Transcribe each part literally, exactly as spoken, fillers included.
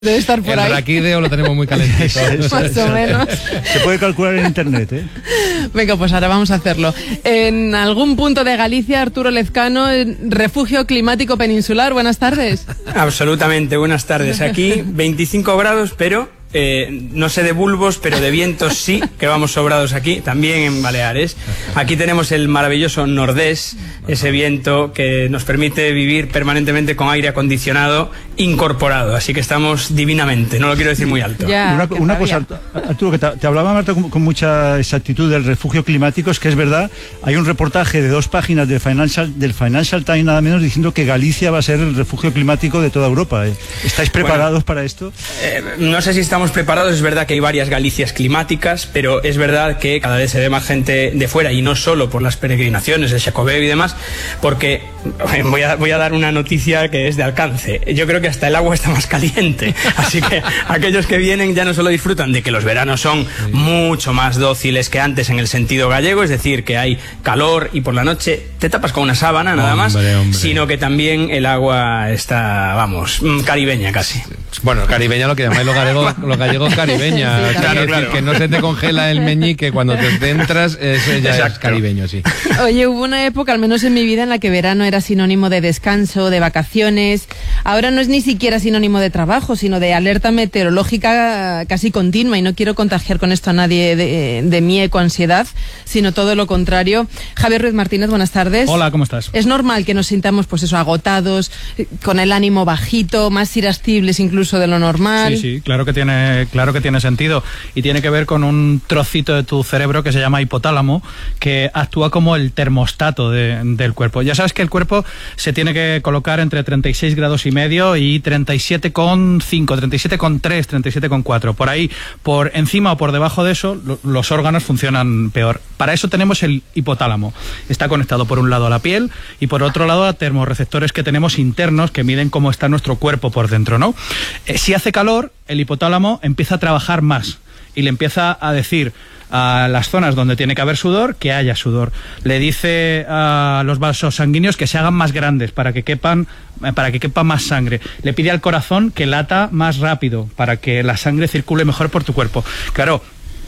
Debe estar por el ahí. El raquídeo lo tenemos muy calentito. Más o menos. Se puede calcular en internet, ¿eh? Venga, pues ahora vamos a hacerlo. En algún punto de Galicia, Arturo Lezcano, refugio climático peninsular. Buenas tardes. Absolutamente, buenas tardes. Aquí veinticinco grados, pero... Eh, no sé de bulbos, pero de vientos sí, que vamos sobrados aquí, también en Baleares. Aquí tenemos el maravilloso nordés, ese viento que nos permite vivir permanentemente con aire acondicionado incorporado, así que estamos divinamente, no lo quiero decir muy alto. Ya, una una cosa, Arturo, que te, te hablaba Marta con, con mucha exactitud del refugio climático, es que es verdad, hay un reportaje de dos páginas del Financial, del Financial Times nada menos diciendo que Galicia va a ser el refugio climático de toda Europa. ¿eh? ¿Estáis preparados bueno, para esto? Eh, no sé si estamos preparados, es verdad que hay varias Galicias climáticas, pero es verdad que cada vez se ve más gente de fuera, y no solo por las peregrinaciones, el Xacobeo y demás, porque voy a, voy a dar una noticia que es de alcance. Yo creo que hasta el agua está más caliente, así que aquellos que vienen ya no solo disfrutan de que los veranos son mucho más dóciles que antes en el sentido gallego, es decir, que hay calor y por la noche te tapas con una sábana nada más, hombre, hombre. sino que también el agua está, vamos, caribeña casi. Bueno, caribeña lo que llamáis los gallegos, los gallegos caribeña. Sí, claro, claro, decir, claro. que no se te congela el meñique cuando te entras, eso ya Exacto. es caribeño, sí. Oye, hubo una época, al menos en mi vida, en la que verano era sinónimo de descanso, de vacaciones. Ahora no es ni siquiera sinónimo de trabajo, sino de alerta meteorológica casi continua, y no quiero contagiar con esto a nadie de, de mi ecoansiedad, sino todo lo contrario. Javier Ruiz Martínez, buenas tardes. Hola, ¿cómo estás? Es normal que nos sintamos, pues eso, agotados, con el ánimo bajito, más irascibles incluso de lo normal. Sí, sí, claro que tiene, claro que tiene sentido, y tiene que ver con un trocito de tu cerebro que se llama hipotálamo, que actúa como el termostato de, del cuerpo. Ya sabes que el cuerpo se tiene que colocar entre treinta y seis grados y medio y treinta y siete coma cinco, treinta y siete coma tres, treinta y siete coma cuatro. Por ahí, por encima o por debajo de eso, lo, los órganos funcionan peor. Para eso tenemos el hipotálamo. Está conectado por un lado a la piel y por otro lado a termorreceptores que tenemos internos que miden cómo está nuestro cuerpo por dentro, ¿no? Eh, si hace calor, el hipotálamo empieza a trabajar más y le empieza a decir a las zonas donde tiene que haber sudor que haya sudor. Le dice a los vasos sanguíneos que se hagan más grandes para que quepan para que quepa más sangre. Le pide al corazón que lata más rápido para que la sangre circule mejor por tu cuerpo. Claro,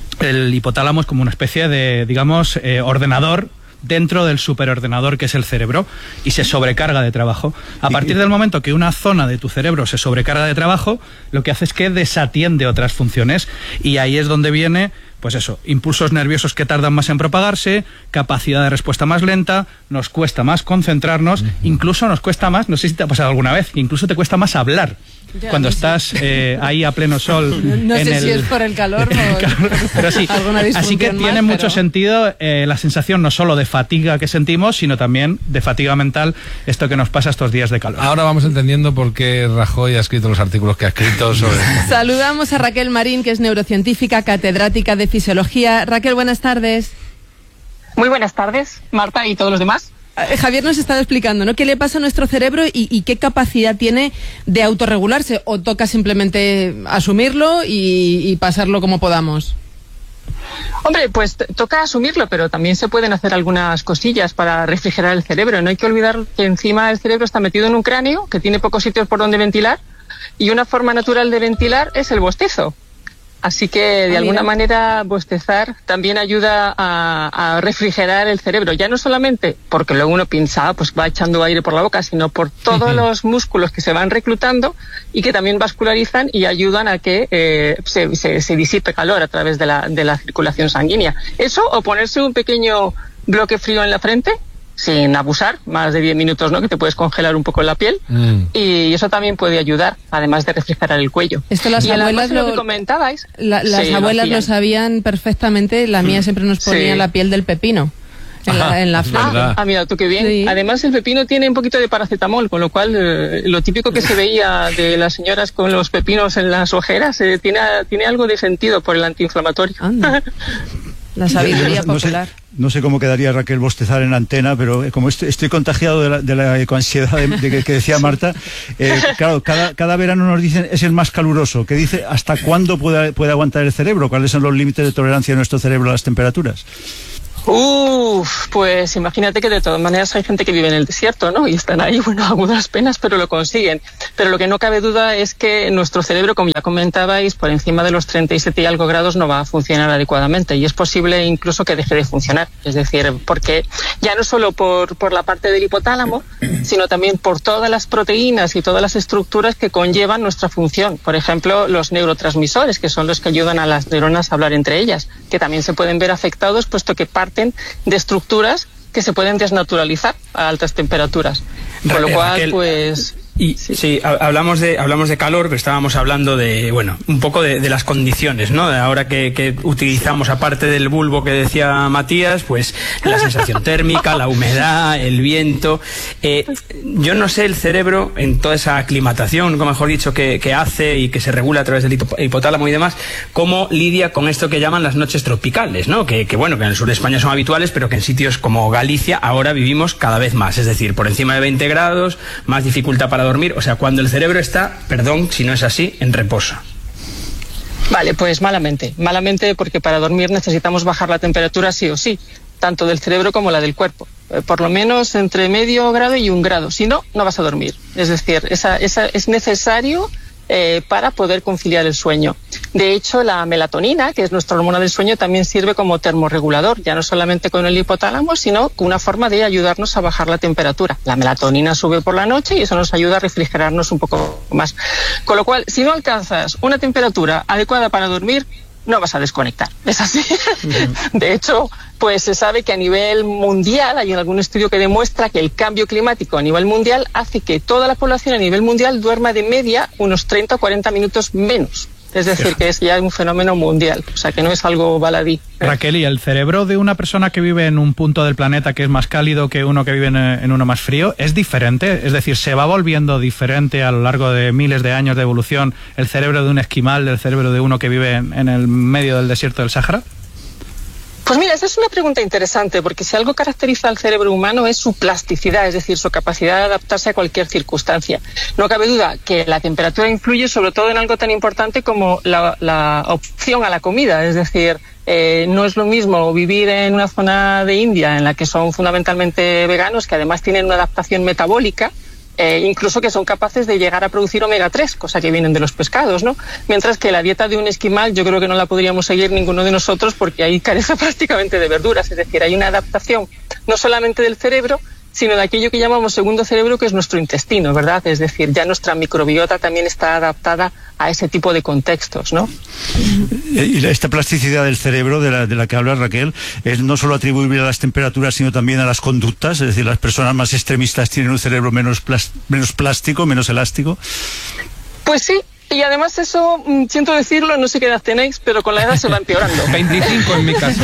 el hipotálamo es como una especie de, digamos, eh, ordenador dentro del superordenador que es el cerebro, y se sobrecarga de trabajo. A partir del momento que una zona de tu cerebro se sobrecarga de trabajo, lo que hace es que desatiende otras funciones, y ahí es donde viene, pues eso, impulsos nerviosos que tardan más en propagarse, capacidad de respuesta más lenta, nos cuesta más concentrarnos, uh-huh. incluso nos cuesta más, no sé si te ha pasado alguna vez, que incluso te cuesta más hablar. Ya, cuando no estás eh, ahí a pleno sol. No en sé el... si es por el calor o pero sí, así que tiene más, mucho pero... sentido eh, la sensación no solo de fatiga que sentimos, sino también de fatiga mental, esto que nos pasa estos días de calor. Ahora vamos entendiendo por qué Rajoy ha escrito los artículos que ha escrito sobre... Saludamos a Raquel Marín, que es neurocientífica, catedrática de Fisiología. Raquel, buenas tardes. Muy buenas tardes, Marta y todos los demás. Javier nos estaba explicando, ¿no?, qué le pasa a nuestro cerebro y, y qué capacidad tiene de autorregularse, o toca simplemente asumirlo y, y pasarlo como podamos. Hombre, pues toca asumirlo, pero también se pueden hacer algunas cosillas para refrigerar el cerebro. No hay que olvidar que encima el cerebro está metido en un cráneo que tiene pocos sitios por donde ventilar, y una forma natural de ventilar es el bostezo. Así que, de ah, alguna mira. manera, bostezar también ayuda a, a refrigerar el cerebro. Ya no solamente porque luego uno piensa, ah, pues va echando aire por la boca, sino por todos uh-huh. los músculos que se van reclutando y que también vascularizan y ayudan a que eh, se, se, se disipe calor a través de la, de la circulación sanguínea. Eso, o ponerse un pequeño bloque frío en la frente, sin abusar, más de diez minutos, ¿no?, que te puedes congelar un poco la piel, mm. y eso también puede ayudar, además de refrigerar el cuello. Esto las y abuelas lo, lo que comentabais, la, las sí, abuelas lo, lo sabían perfectamente. La mía mm. siempre nos ponía sí. la piel del pepino en la, en la frente. Ah, ah, mira, tú qué bien. Sí. Además, el pepino tiene un poquito de paracetamol, con lo cual eh, lo típico que se veía de las señoras con los pepinos en las ojeras eh, tiene, tiene algo de sentido por el antiinflamatorio. La sabiduría no, no popular. Sé, no sé cómo quedaría, Raquel, bostezar en antena, pero como estoy, estoy contagiado de la, de la ecoansiedad de, de que, que decía Marta, eh, claro, cada, cada verano nos dicen es el más caluroso, que dice hasta cuándo puede, puede aguantar el cerebro, cuáles son los límites de tolerancia de nuestro cerebro a las temperaturas. Uf, pues imagínate que de todas maneras hay gente que vive en el desierto, ¿no? Y están ahí, bueno, a duras penas, pero lo consiguen. Pero lo que no cabe duda es que nuestro cerebro, como ya comentabais, por encima de los treinta y siete y algo grados no va a funcionar adecuadamente. Y es posible incluso que deje de funcionar. Es decir, porque ya no solo por, por la parte del hipotálamo, sino también por todas las proteínas y todas las estructuras que conllevan nuestra función. Por ejemplo, los neurotransmisores, que son los que ayudan a las neuronas a hablar entre ellas, que también se pueden ver afectados, puesto que parte de estructuras que se pueden desnaturalizar a altas temperaturas. Con lo cual, Raquel, pues... Y sí, sí hablamos de hablamos de calor, pero estábamos hablando de, bueno, un poco de, de las condiciones, ¿no? Ahora que, que utilizamos, aparte del bulbo que decía Matías, pues la sensación térmica, la humedad, el viento. Eh, yo no sé el cerebro, en toda esa aclimatación, o mejor dicho, que, que hace y que se regula a través del hipotálamo y demás, cómo lidia con esto que llaman las noches tropicales, ¿no? Que, que bueno, que en el sur de España son habituales, pero que en sitios como Galicia ahora vivimos cada vez más. Es decir, por encima de veinte grados, más dificultad para dormir, o sea, cuando el cerebro está, perdón si no es así, en reposo. Vale, pues malamente, malamente porque para dormir necesitamos bajar la temperatura sí o sí, tanto del cerebro como la del cuerpo, eh, por lo menos entre medio grado y un grado, si no, no vas a dormir. Es decir, esa, esa es necesario eh, para poder conciliar el sueño. De hecho, la melatonina, que es nuestra hormona del sueño, también sirve como termorregulador, ya no solamente con el hipotálamo, sino con una forma de ayudarnos a bajar la temperatura. La melatonina sube por la noche y eso nos ayuda a refrigerarnos un poco más. Con lo cual, si no alcanzas una temperatura adecuada para dormir, no vas a desconectar. Es así. Uh-huh. De hecho, pues se sabe que a nivel mundial hay algún estudio que demuestra que el cambio climático a nivel mundial hace que toda la población a nivel mundial duerma de media unos treinta o cuarenta minutos menos. Es decir, que es ya un fenómeno mundial, o sea, que no es algo baladí. Raquel, ¿y el cerebro de una persona que vive en un punto del planeta que es más cálido que uno que vive en, en uno más frío es diferente? Es decir, ¿se va volviendo diferente a lo largo de miles de años de evolución el cerebro de un esquimal del cerebro de uno que vive en, en el medio del desierto del Sáhara? Pues mira, esa es una pregunta interesante, porque si algo caracteriza al cerebro humano es su plasticidad, es decir, su capacidad de adaptarse a cualquier circunstancia. No cabe duda que la temperatura influye sobre todo en algo tan importante como la, la opción a la comida, es decir, eh, no es lo mismo vivir en una zona de India en la que son fundamentalmente veganos, que además tienen una adaptación metabólica, Eh, incluso que son capaces de llegar a producir omega tres, cosa que vienen de los pescados, ¿no? Mientras que la dieta de un esquimal yo creo que no la podríamos seguir ninguno de nosotros porque ahí carece prácticamente de verduras, es decir, hay una adaptación no solamente del cerebro, sino de aquello que llamamos segundo cerebro, que es nuestro intestino, ¿verdad? Es decir, ya nuestra microbiota también está adaptada a ese tipo de contextos, ¿no? Y esta plasticidad del cerebro de la, de la que habla Raquel es no solo atribuible a las temperaturas, sino también a las conductas, es decir, las personas más extremistas tienen un cerebro menos, plas, menos plástico, menos elástico. Pues sí. Y además eso, siento decirlo, no sé qué edad tenéis, pero con la edad se va empeorando. veinticinco en mi caso.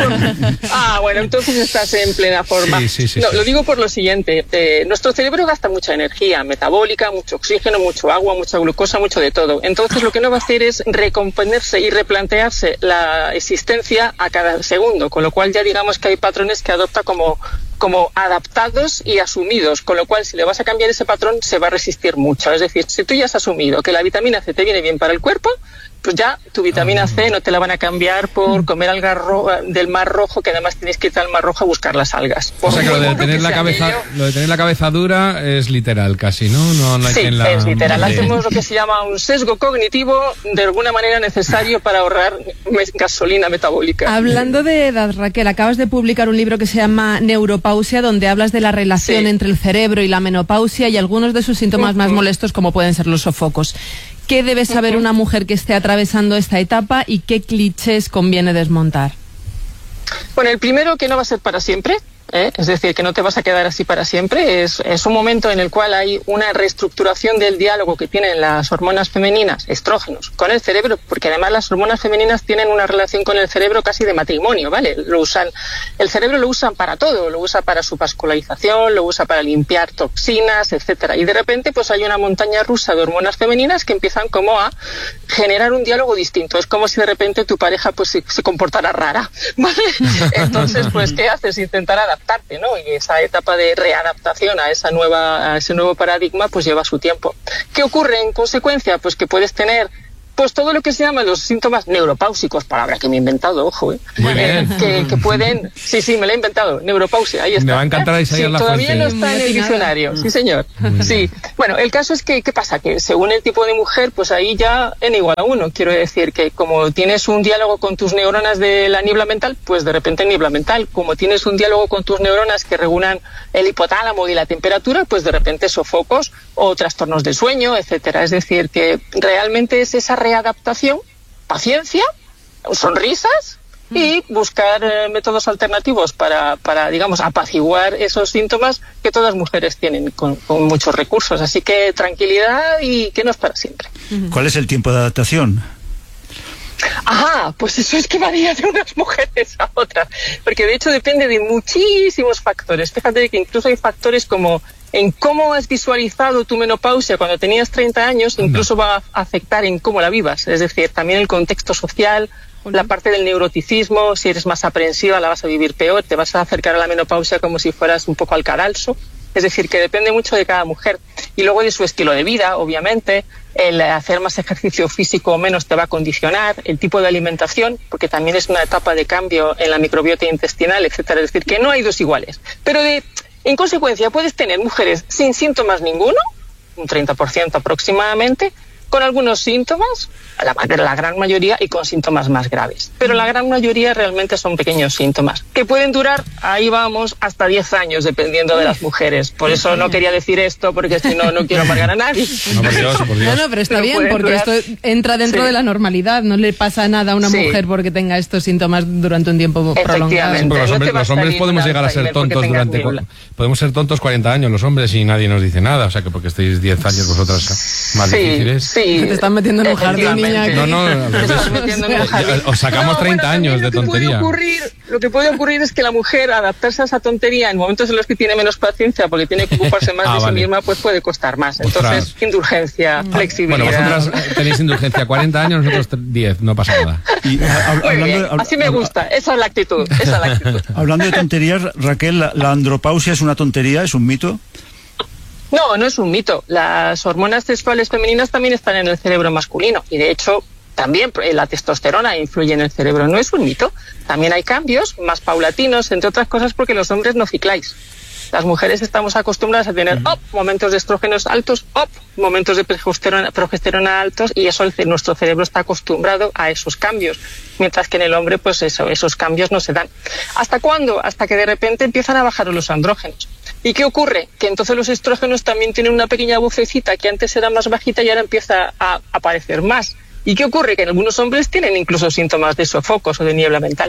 Ah, bueno, entonces estás en plena forma. Sí, sí, sí, no, sí. Lo digo por lo siguiente. Eh, nuestro cerebro gasta mucha energía metabólica, mucho oxígeno, mucho agua, mucha glucosa, mucho de todo. Entonces lo que no va a hacer es recomponerse y replantearse la existencia a cada segundo, con lo cual ya digamos que hay patrones que adopta como... como adaptados y asumidos, con lo cual si le vas a cambiar ese patrón se va a resistir mucho. Es decir, si tú ya has asumido que la vitamina C te viene bien para el cuerpo, pues ya tu vitamina C no te la van a cambiar por comer algas ro- del Mar Rojo, que además tienes que ir al Mar Rojo a buscar las algas. O sea que lo de tener la cabeza, lo de tener la cabeza dura es literal casi, ¿no? No, no hay sí, quien la... es literal. Vale. Hacemos lo que se llama un sesgo cognitivo, de alguna manera necesario para ahorrar me- gasolina metabólica. Hablando de edad, Raquel, acabas de publicar un libro que se llama Neuropausia, donde hablas de la relación Sí. entre el cerebro y la menopausia y algunos de sus síntomas uh-huh. más molestos, como pueden ser los sofocos. ¿Qué debe saber uh-huh. una mujer que esté atravesando esta etapa y qué clichés conviene desmontar? Bueno, el primero, que no va a ser para siempre. ¿Eh? Es decir, que no te vas a quedar así para siempre. Es, es un momento en el cual hay una reestructuración del diálogo que tienen las hormonas femeninas, estrógenos, con el cerebro, porque además las hormonas femeninas tienen una relación con el cerebro casi de matrimonio, ¿vale? Lo usan, el cerebro lo usan para todo, lo usa para su vascularización, lo usa para limpiar toxinas, etcétera. Y de repente pues hay una montaña rusa de hormonas femeninas que empiezan como a generar un diálogo distinto. Es como si de repente tu pareja pues se, se comportara rara, ¿vale? Entonces, pues, ¿qué haces? Intentar adaptar adaptarte, ¿no? Y esa etapa de readaptación a esa nueva, a ese nuevo paradigma, pues lleva su tiempo. ¿Qué ocurre en consecuencia? Pues que puedes tener pues todo lo que se llama los síntomas neuropáusicos, palabra que me he inventado, ojo, ¿eh? Muy bien. Eh, que, que pueden, sí, sí, me la he inventado, neuropausia, ahí está. Me va a encantar ahí salir sí, la todavía fuente. no está en el diccionario, sí señor. Sí, bueno, el caso es que, ¿qué pasa? Que según el tipo de mujer, pues ahí ya n igual a uno, quiero decir que como tienes un diálogo con tus neuronas de la niebla mental, pues de repente niebla mental, como tienes un diálogo con tus neuronas que regulan el hipotálamo y la temperatura, pues de repente sofocos o trastornos del sueño, etcétera. Es decir, que realmente es esa readaptación, paciencia, sonrisas y buscar eh, métodos alternativos para, para, digamos, apaciguar esos síntomas que todas mujeres tienen con, con muchos recursos. Así que tranquilidad y que no es para siempre. ¿Cuál es el tiempo de adaptación? Ajá, pues eso es que varía de unas mujeres a otras, porque de hecho depende de muchísimos factores. Fíjate que incluso hay factores como en cómo has visualizado tu menopausia cuando tenías treinta años, incluso va a afectar en cómo la vivas, es decir, también el contexto social, la parte del neuroticismo, si eres más aprensiva la vas a vivir peor, te vas a acercar a la menopausia como si fueras un poco al cadalso. Es decir, que depende mucho de cada mujer. Y luego de su estilo de vida, obviamente, el hacer más ejercicio físico o menos te va a condicionar, el tipo de alimentación, porque también es una etapa de cambio en la microbiota intestinal, etcétera. Es decir, que no hay dos iguales. Pero de, en consecuencia, puedes tener mujeres sin síntomas ninguno, un treinta por ciento aproximadamente, con algunos síntomas, la, la gran mayoría, y con síntomas más graves. Pero la gran mayoría realmente son pequeños síntomas, que pueden durar, ahí vamos, hasta diez años, dependiendo de las mujeres. Por eso no quería decir esto, porque si no, no quiero amargar a nadie. No, por Dios, por Dios. No, no, pero está Pero bien, pueden porque durar. esto entra dentro Sí. de la normalidad. No le pasa nada a una Sí. mujer porque tenga estos síntomas durante un tiempo prolongado. Efectivamente. Porque los No te hombres, va a los hombres salir podemos un llegar a ser Alzheimer porque tontos tengas durante... niebla. Podemos ser tontos cuarenta años los hombres y nadie nos dice nada. O sea, que porque estéis diez años vosotras más Sí, difíciles... sí. Te están metiendo en un jardín, Efectivamente. niña, aquí. No, no, al Te revés. estás metiendo en un jardín. Os sacamos No, treinta bueno, años de también lo que puede tontería. ocurrir- Lo que puede ocurrir es que la mujer, adaptarse a esa tontería en momentos en los que tiene menos paciencia porque tiene que ocuparse más Ah, de sí vale. misma, pues puede costar más. Ostras. Entonces, indulgencia, flexibilidad. Bueno, vosotras tenéis indulgencia cuarenta años, nosotros diez, no pasa nada. Y, a- a- Muy hablando bien, de- hab- así me hab- gusta, esa es la actitud, esa es la actitud. Hablando de tonterías, Raquel, ¿la, la andropausia es una tontería, es un mito? No, no es un mito. Las hormonas sexuales femeninas también están en el cerebro masculino y de hecho también la testosterona influye en el cerebro. No es un mito. También hay cambios más paulatinos, entre otras cosas porque los hombres no cicláis. Las mujeres estamos acostumbradas a tener op, momentos de estrógenos altos, op, momentos de progesterona, progesterona altos y eso el, nuestro cerebro está acostumbrado a esos cambios, mientras que en el hombre pues eso, esos cambios no se dan. ¿Hasta cuándo? Hasta que de repente empiezan a bajar los andrógenos. ¿Y qué ocurre? Que entonces los estrógenos también tienen una pequeña vocecita que antes era más bajita y ahora empieza a aparecer más. ¿Y qué ocurre? Que en algunos hombres tienen incluso síntomas de sofocos o de niebla mental.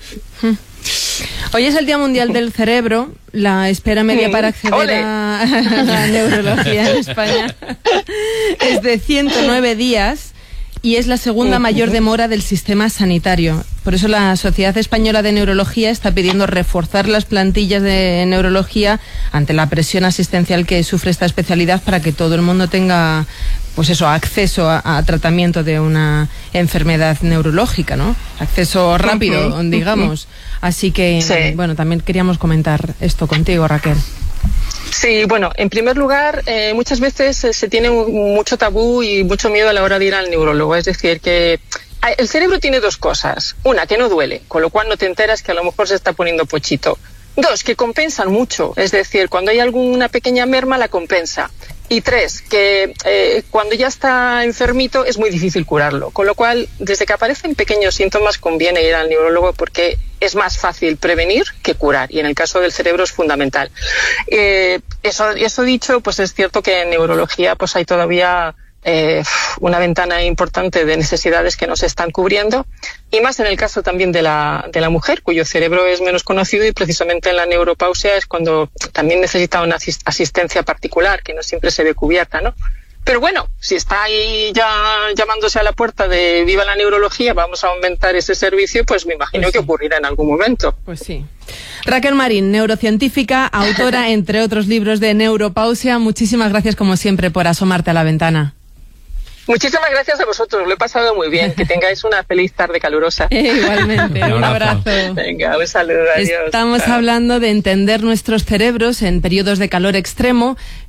Hoy es el Día Mundial del Cerebro. La espera media Mm, para acceder ole. a la neurología en España es de ciento nueve días y es la segunda mayor demora del sistema sanitario. Por eso la Sociedad Española de Neurología está pidiendo reforzar las plantillas de neurología ante la presión asistencial que sufre esta especialidad para que todo el mundo tenga, pues eso, acceso a, a tratamiento de una enfermedad neurológica, ¿no? Acceso rápido, Ujú, digamos. Así que, Sí. bueno, también queríamos comentar esto contigo, Raquel. Sí, bueno, en primer lugar, eh, muchas veces eh, se tiene un- mucho tabú y mucho miedo a la hora de ir al neurólogo. Es decir, que ah, el cerebro tiene dos cosas. Una, que no duele, con lo cual no te enteras que a lo mejor se está poniendo pochito. Dos, que compensan mucho. Es decir, cuando hay alguna pequeña merma, la compensa. Y tres, que eh, cuando ya está enfermito es muy difícil curarlo. Con lo cual, desde que aparecen pequeños síntomas, conviene ir al neurólogo porque es más fácil prevenir que curar. Y en el caso del cerebro es fundamental. Eh, eso, eso dicho, pues es cierto que en neurología pues hay todavía eh, una ventana importante de necesidades que no se están cubriendo. Y más en el caso también de la, de la mujer, cuyo cerebro es menos conocido y precisamente en la neuropausia es cuando también necesita una asis- asistencia particular, que no siempre se ve cubierta, ¿no? Pero bueno, si está ahí ya llamándose a la puerta de viva la neurología, vamos a aumentar ese servicio, pues me imagino Pues que sí. ocurrirá en algún momento. Pues sí. Raquel Marín, neurocientífica, autora, entre otros libros, de neuropausia. Muchísimas gracias, como siempre, por asomarte a la ventana. Muchísimas gracias a vosotros, lo he pasado muy bien. Que tengáis una feliz tarde calurosa. Eh, igualmente, Un un abrazo. abrazo. Venga, un saludo, adiós. Estamos Chao. hablando de entender nuestros cerebros en periodos de calor extremo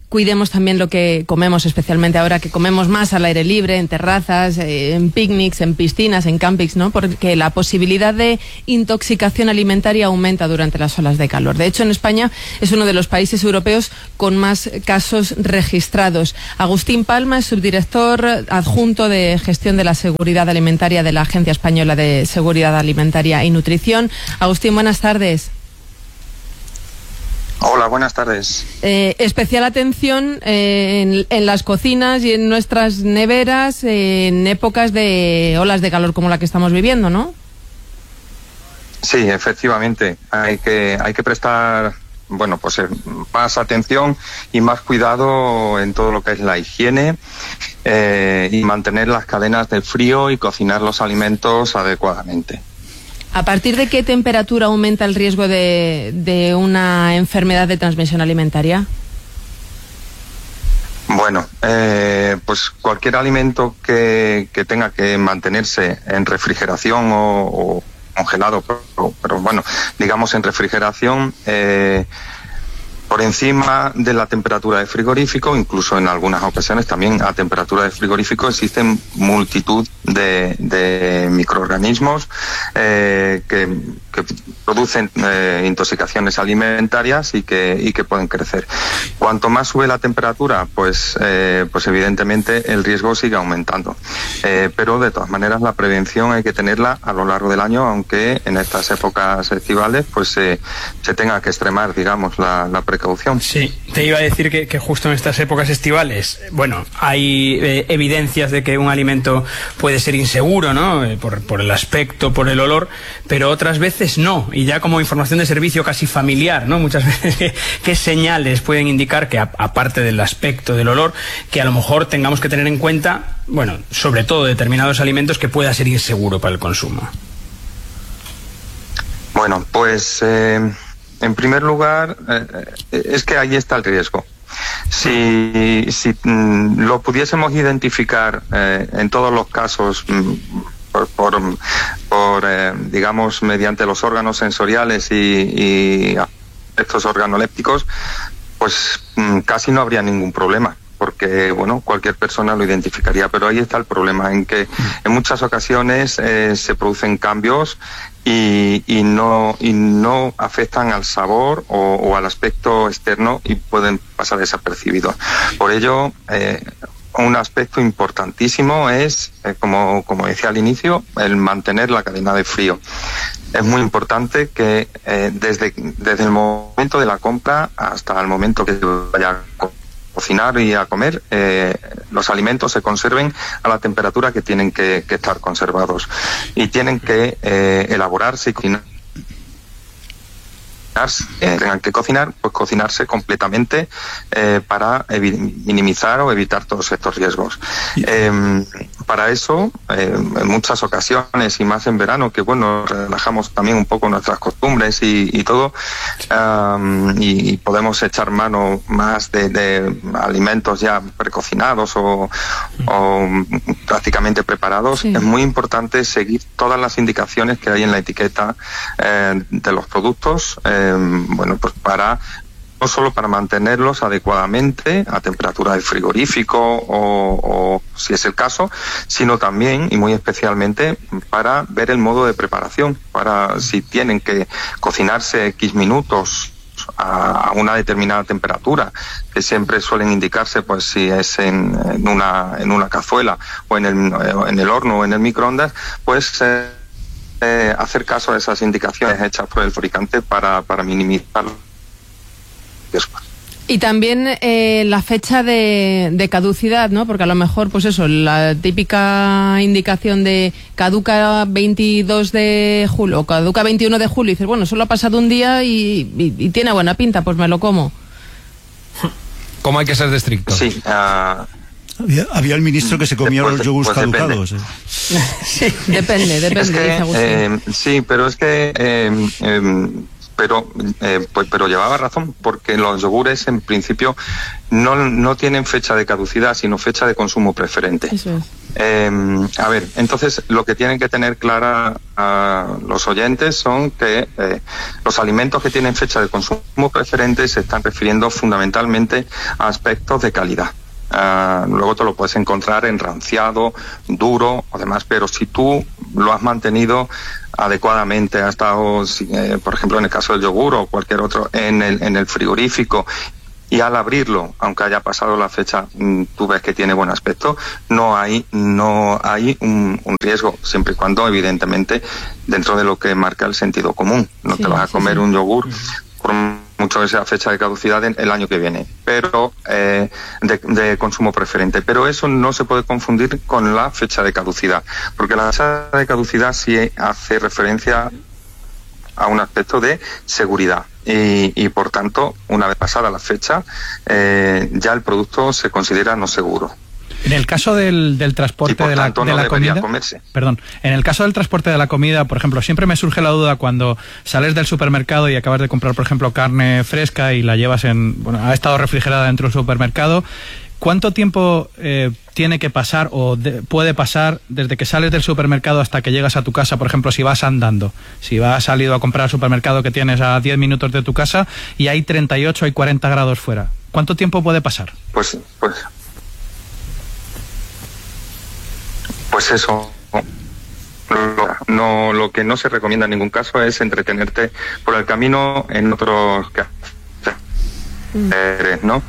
cuidemos también lo que comemos, especialmente ahora que comemos más al aire libre, en terrazas, eh, en picnics, en piscinas, en campings, ¿no? Porque la posibilidad de intoxicación alimentaria aumenta durante las olas de calor. De hecho, en España es uno de los países europeos con más casos registrados. Agustín Palma es subdirector adjunto de gestión de la seguridad alimentaria de la Agencia Española de Seguridad Alimentaria y Nutrición. Agustín, buenas tardes. Hola, buenas tardes. Eh, especial atención eh, en, en las cocinas y en nuestras neveras eh, en épocas de olas de calor como la que estamos viviendo, ¿no? Sí, efectivamente. Hay que, hay que prestar, bueno, pues eh, más atención y más cuidado en todo lo que es la higiene eh, y mantener las cadenas de frío y cocinar los alimentos adecuadamente. ¿A partir de qué temperatura aumenta el riesgo de, de una enfermedad de transmisión alimentaria? Bueno, eh, pues cualquier alimento que, que tenga que mantenerse en refrigeración o, o congelado, pero, pero bueno, digamos en refrigeración, eh, por encima de la temperatura de frigorífico, incluso en algunas ocasiones también a temperatura de frigorífico, existen multitud de, de microorganismos eh, que, que producen eh, intoxicaciones alimentarias y que, y que pueden crecer. Cuanto más sube la temperatura, pues, eh, pues evidentemente el riesgo sigue aumentando. Eh, pero de todas maneras la prevención hay que tenerla a lo largo del año, aunque en estas épocas estivales pues eh, se tenga que extremar, digamos, la, la precaución. Sí, te iba a decir que, que justo en estas épocas estivales, bueno, hay eh, evidencias de que un alimento puede ser inseguro, ¿no? Eh, por, por el aspecto, por el olor, pero otras veces no. Y ya como información de servicio casi familiar, ¿no? Muchas veces, ¿qué, qué señales pueden indicar que, a, aparte del aspecto, del olor, que a lo mejor tengamos que tener en cuenta, bueno, sobre todo determinados alimentos que pueda ser inseguro para el consumo? Bueno, pues... Eh... En primer lugar, eh, es que ahí está el riesgo. Si, si mm, lo pudiésemos identificar eh, en todos los casos mm, por, por, por eh, digamos, mediante los órganos sensoriales y, y estos organolépticos, pues mm, casi no habría ningún problema, porque bueno, cualquier persona lo identificaría. Pero ahí está el problema, en que en muchas ocasiones eh, se producen cambios y, y no y no afectan al sabor o, o al aspecto externo y pueden pasar desapercibidos. Por ello, eh, un aspecto importantísimo es, eh, como, como decía al inicio, el mantener la cadena de frío. Es muy importante que eh, desde, desde el momento de la compra hasta el momento que se vaya a cocinar y a comer, eh, los alimentos se conserven a la temperatura que tienen que, que estar conservados y tienen que eh, elaborarse y cocinar. Eh, tengan que cocinar, pues cocinarse completamente eh, para minimizar o evitar todos estos riesgos. Eh, para eso, eh, en muchas ocasiones y más en verano, que bueno, relajamos también un poco nuestras costumbres y, y todo, um, y, y podemos echar mano más de, de alimentos ya precocinados o, o prácticamente preparados. Sí. Es muy importante seguir todas las indicaciones que hay en la etiqueta eh, de los productos. Eh, bueno, pues para no solo para mantenerlos adecuadamente a temperatura de frigorífico o, o si es el caso, sino también y muy especialmente para ver el modo de preparación, para si tienen que cocinarse X minutos a una determinada temperatura, que siempre suelen indicarse pues si es en, en una en una cazuela o en el en el horno o en el microondas, pues eh, Eh, hacer caso a esas indicaciones hechas por el fabricante para, para minimizar riesgos. Y también eh, la fecha de, de caducidad, ¿no? Porque a lo mejor, pues eso, la típica indicación de caduca veintidós de julio o caduca veintiuno de julio, y dices, bueno, solo ha pasado un día y, y, y tiene buena pinta, pues me lo como. ¿Cómo hay que ser de estricto? Sí, uh... Había, había el ministro que se comía pues, los yogures pues caducados. Eh. Sí, depende, depende. Es que, eh, sí, pero es que eh, eh, pero eh, pues, pero llevaba razón, porque los yogures en principio no, no tienen fecha de caducidad, sino fecha de consumo preferente. Eso es. Eh, a ver, entonces lo que tienen que tener clara a los oyentes son que eh, los alimentos que tienen fecha de consumo preferente se están refiriendo fundamentalmente a aspectos de calidad. Uh, luego te lo puedes encontrar enranciado, duro o demás, pero si tú lo has mantenido adecuadamente, ha estado, eh, por ejemplo, en el caso del yogur o cualquier otro, en el, en el frigorífico, y al abrirlo, aunque haya pasado la fecha, tú ves que tiene buen aspecto, no hay no hay un, un riesgo, siempre y cuando, evidentemente, dentro de lo que marca el sentido común. No sí, te vas a comer sí, sí. un yogur por mucho que sea fecha de caducidad el año que viene, pero eh, de, de consumo preferente. Pero eso no se puede confundir con la fecha de caducidad, porque la fecha de caducidad sí hace referencia a un aspecto de seguridad. Y, y por tanto, una vez pasada la fecha, eh, ya el producto se considera no seguro. En el caso del, del transporte de la, de no la comida, comerse. Perdón, en el caso del transporte de la comida, por ejemplo, siempre me surge la duda cuando sales del supermercado y acabas de comprar, por ejemplo, carne fresca y la llevas en, bueno, ha estado refrigerada dentro del supermercado. ¿Cuánto tiempo eh, tiene que pasar o de, puede pasar desde que sales del supermercado hasta que llegas a tu casa? Por ejemplo, si vas andando, si vas salido a comprar al supermercado que tienes a diez minutos de tu casa y hay treinta y ocho y cuarenta grados fuera, ¿cuánto tiempo puede pasar? Pues, pues, pues eso. Lo, no, lo que no se recomienda en ningún caso es entretenerte por el camino en otros cafés, ¿no?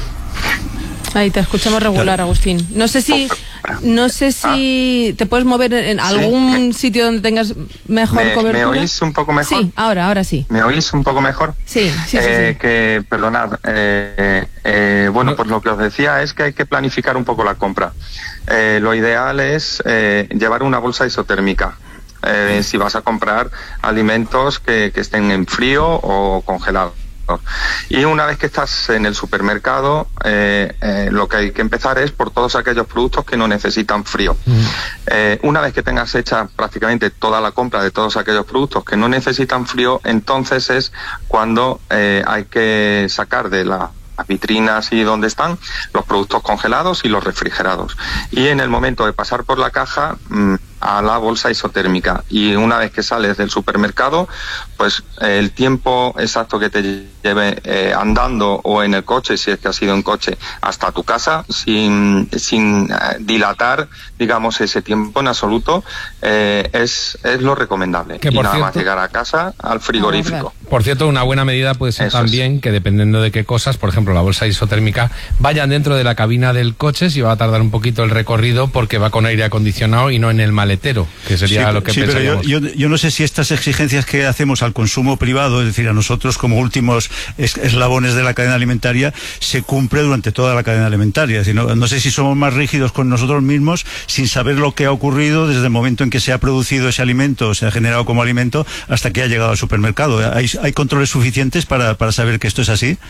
Ahí te escuchamos regular, Agustín. No sé si no sé si te puedes mover en algún sí, sitio donde tengas mejor me, cobertura. ¿Me oís un poco mejor? Sí, ahora, ahora sí. ¿Me oís un poco mejor? Sí, sí, eh, sí, sí. Que, perdonad, eh, eh, bueno, pues lo que os decía es que hay que planificar un poco la compra. Eh, lo ideal es eh, llevar una bolsa isotérmica. Eh, si vas a comprar alimentos que, que estén en frío o congelados. Y una vez que estás en el supermercado, eh, eh, lo que hay que empezar es por todos aquellos productos que no necesitan frío. Mm. Eh, una vez que tengas hecha prácticamente toda la compra de todos aquellos productos que no necesitan frío, entonces es cuando eh, hay que sacar de la las vitrinas y donde están los productos congelados y los refrigerados. Y en el momento de pasar por la caja mmm, a la bolsa isotérmica. Y una vez que sales del supermercado, pues eh, el tiempo exacto que te lleve eh, andando o en el coche, si es que has ido en coche, hasta tu casa, sin, sin eh, dilatar, digamos, ese tiempo en absoluto, eh, es, es lo recomendable. Que y por nada cierto, más llegar a casa al frigorífico. Por cierto, una buena medida puede ser Eso también es. que dependiendo de qué cosas, por ejemplo, la bolsa isotérmica, vayan dentro de la cabina del coche, si va a tardar un poquito el recorrido porque va con aire acondicionado y no en el maletero, que sería sí, lo que sí, pensaríamos. Pero yo, yo, yo no sé si estas exigencias que hacemos al consumo privado, es decir, a nosotros como últimos es, eslabones de la cadena alimentaria, se cumple durante toda la cadena alimentaria. Es decir, no, no sé si somos más rígidos con nosotros mismos sin saber lo que ha ocurrido desde el momento en que se ha producido ese alimento, se ha generado como alimento, hasta que ha llegado al supermercado. ¿Hay, hay controles suficientes para, para saber que esto es así?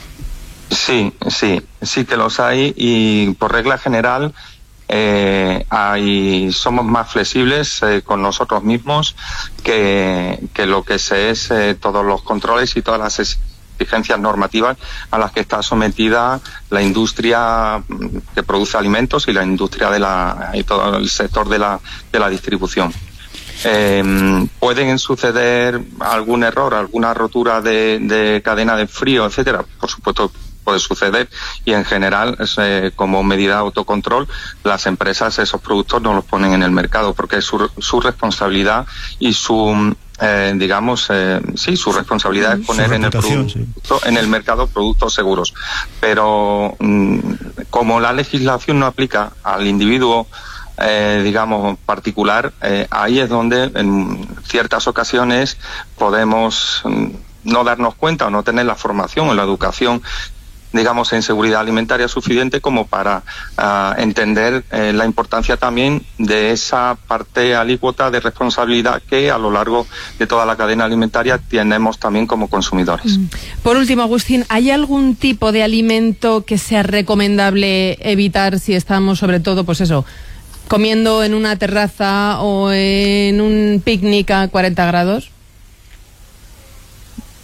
Sí, sí, sí que los hay y por regla general eh, hay, somos más flexibles eh, con nosotros mismos que, que lo que se es eh, todos los controles y todas las exigencias normativas a las que está sometida la industria que produce alimentos y la industria de la y todo el sector de la de la distribución. Eh, ¿Pueden suceder algún error, alguna rotura de, de cadena de frío, etcétera? Por supuesto puede suceder y en general eh, como medida de autocontrol las empresas esos productos no los ponen en el mercado porque es su, su responsabilidad y su eh, digamos eh, sí su responsabilidad es poner en el producto, sí. en el mercado productos seguros, pero mm, como la legislación no aplica al individuo Eh, digamos particular, eh, ahí es donde en ciertas ocasiones podemos mm, no darnos cuenta o no tener la formación o la educación digamos en seguridad alimentaria suficiente como para uh, entender eh, la importancia también de esa parte alícuota de responsabilidad que a lo largo de toda la cadena alimentaria tenemos también como consumidores. Por último, Agustín, ¿hay algún tipo de alimento que sea recomendable evitar si estamos sobre todo, pues eso, comiendo en una terraza o en un picnic a cuarenta grados?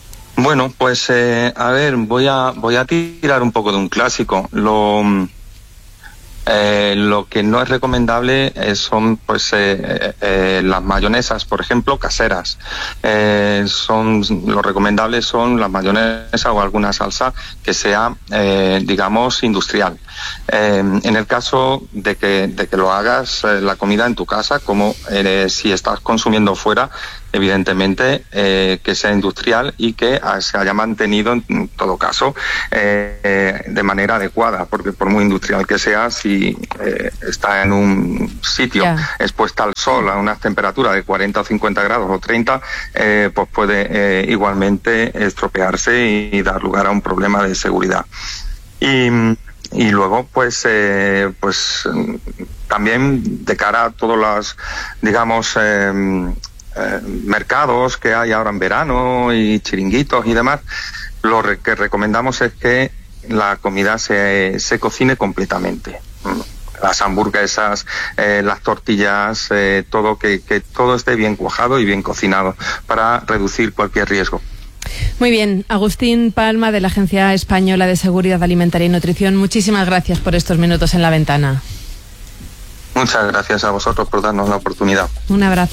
Bueno, pues eh, a ver, voy a voy a tirar un poco de un clásico. Lo eh, lo que no es recomendable eh, son pues eh, eh, las mayonesas, por ejemplo, caseras. Eh, son lo recomendable son las mayonesas o alguna salsa que sea, eh, digamos, industrial. Eh, en el caso de que de que lo hagas eh, la comida en tu casa, como eh, si estás consumiendo fuera, evidentemente eh, que sea industrial y que se haya mantenido en todo caso eh, eh, de manera adecuada, porque por muy industrial que sea, si eh, está en un sitio yeah. expuesta al sol a unas temperaturas de cuarenta o cincuenta grados o treinta, eh, pues puede eh, igualmente estropearse y, y dar lugar a un problema de seguridad. Y Y luego, pues, eh, pues también de cara a todos los, digamos, eh, eh, mercados que hay ahora en verano y chiringuitos y demás, lo re- que recomendamos es que la comida se, se cocine completamente. Las hamburguesas, eh, las tortillas, eh, todo que, que todo esté bien cuajado y bien cocinado para reducir cualquier riesgo. Muy bien, Agustín Palma, de la Agencia Española de Seguridad Alimentaria y Nutrición, muchísimas gracias por estos minutos en La Ventana. Muchas gracias a vosotros por darnos la oportunidad. Un abrazo.